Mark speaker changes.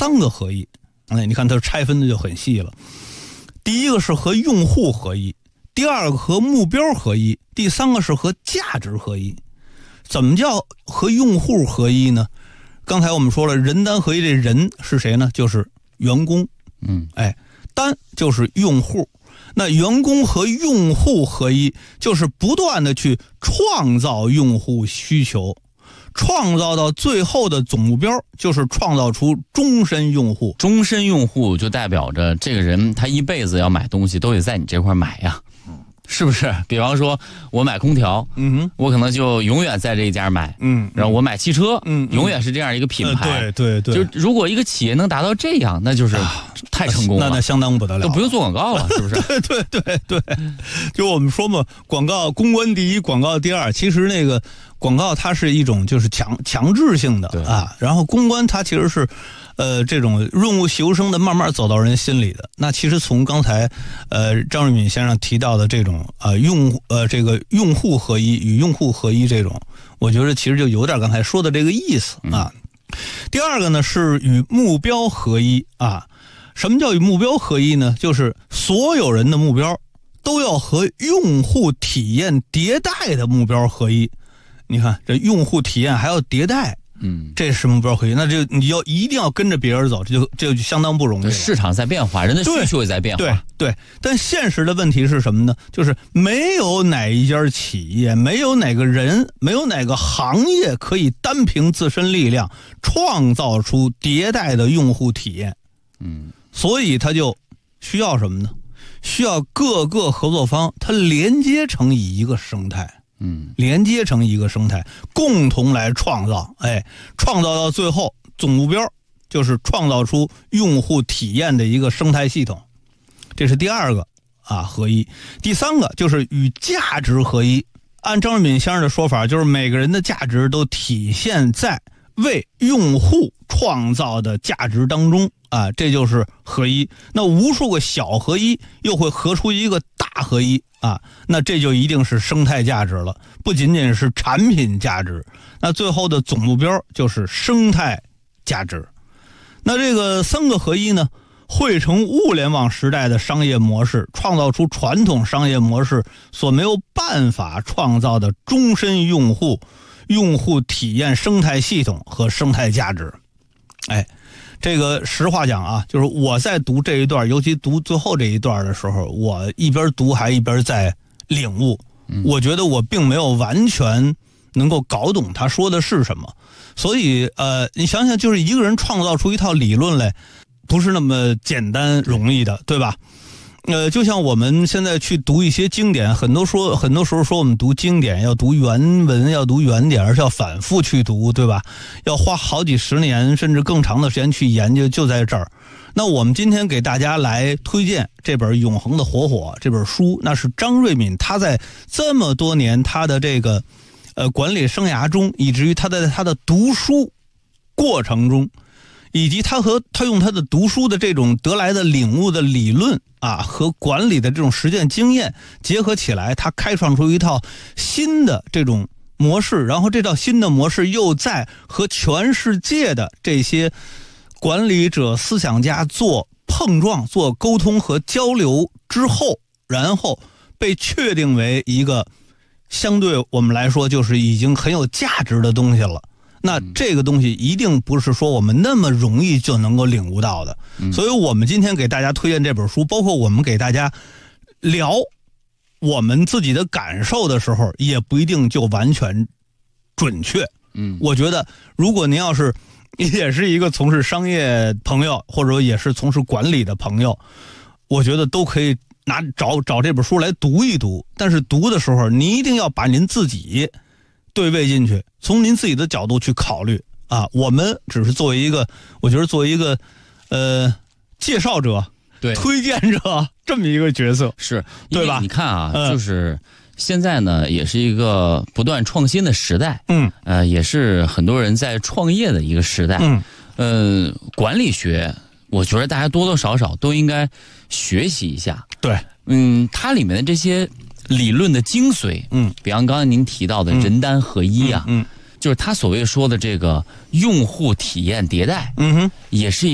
Speaker 1: 3个合一。你看它拆分的就很细了。第一个是和用户合一，第二个和目标合一，第三个是和价值合一。怎么叫和用户合一呢？刚才我们说了，人单合一，这人是谁呢？就是员工。单就是用户。那员工和用户合一，就是不断的去创造用户需求，创造到最后的总目标就是创造出终身用户。
Speaker 2: 终身用户就代表着这个人他一辈子要买东西都得在你这块买呀，是不是？比方说我买空调，我可能就永远在这一家买，然后我买汽车，永远是这样一个品牌。
Speaker 1: 对，
Speaker 2: 就如果一个企业能达到这样，那就是太成功了，
Speaker 1: 那相当不得了，
Speaker 2: 都不用做广告了，是不是？
Speaker 1: 对，就我们说嘛，广告公关第一，广告第二。其实那个广告它是一种就是强制性的啊，然后公关它其实是这种润物细无声的慢慢走到人心里的。那其实从刚才张瑞敏先生提到的这种这个用户合一与用户合一这种，我觉得其实就有点刚才说的这个意思啊。第二个呢是与目标合一啊。什么叫与目标合一呢？就是所有人的目标都要和用户体验迭代的目标合一。你看这用户体验还要迭代，这是目标合一，那就你一定要跟着别人走，这就相当不容易了。
Speaker 2: 市场在变化，人的需求也在变化。
Speaker 1: 对，但现实的问题是什么呢？就是没有哪一家企业，没有哪个人，没有哪个行业可以单凭自身力量创造出迭代的用户体验。所以它就需要什么呢？需要各个合作方它连接成一个生态。连接成一个生态，共同来创造，创造到最后总目标就是创造出用户体验的一个生态系统。这是第二个合一。第三个就是与价值合一。按张瑞敏先生的说法，就是每个人的价值都体现在为用户创造的价值当中啊，这就是合一。那无数个小合一又会合出一个大合一啊，那这就一定是生态价值了，不仅仅是产品价值。那最后的总目标就是生态价值。那这个3个合一呢，汇成物联网时代的商业模式，创造出传统商业模式所没有办法创造的终身用户体验生态系统和生态价值。这个实话讲啊，就是我在读这一段，尤其读最后这一段的时候，我一边读还一边在领悟。我觉得我并没有完全能够搞懂他说的是什么。所以你想想，就是一个人创造出一套理论来，不是那么简单容易的，对吧？就像我们现在去读一些经典，很多时候说我们读经典要读原文，要读原点，而且要反复去读，对吧？要花好几十年甚至更长的时间去研究，就在这儿。那我们今天给大家来推荐这本《永恒的火火》这本书，那是张瑞敏他在这么多年他的这个管理生涯中，以至于他在他的读书过程中，以及他用他的读书的这种得来的领悟的理论和管理的这种实践经验结合起来，他开创出一套新的这种模式，然后这套新的模式又在和全世界的这些管理者思想家做碰撞做沟通和交流之后，然后被确定为一个相对我们来说就是已经很有价值的东西了。那这个东西一定不是说我们那么容易就能够领悟到的。所以我们今天给大家推荐这本书，包括我们给大家聊我们自己的感受的时候，也不一定就完全准确。我觉得如果您要是也是一个从事商业朋友，或者也是从事管理的朋友，我觉得都可以找这本书来读一读。但是读的时候您一定要把您自己对位进去，从您自己的角度去考虑我们只是作为一个，我觉得作为一个介绍者、推荐者这么一个角色，
Speaker 2: 是
Speaker 1: 对吧？
Speaker 2: 你看就是现在呢，也是一个不断创新的时代，也是很多人在创业的一个时代，管理学，我觉得大家多多少少都应该学习一下，
Speaker 1: 对，
Speaker 2: 它里面的这些理论的精髓，比方刚才您提到的人单合一就是他所谓说的这个用户体验迭代，也是